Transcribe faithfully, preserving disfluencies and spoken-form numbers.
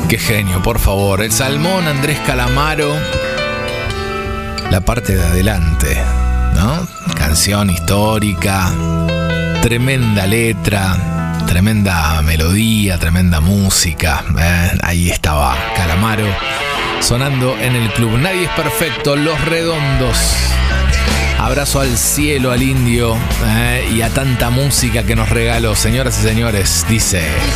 Qué genio, por favor. El Salmón, Andrés Calamaro. La parte de adelante, ¿no? Canción histórica. Tremenda letra. Tremenda melodía, tremenda música. ¿eh? Ahí estaba Calamaro sonando en el club. Nadie es perfecto, Los Redondos. Abrazo al cielo, al indio, ¿eh? y a tanta música que nos regaló. Señoras y señores, dice...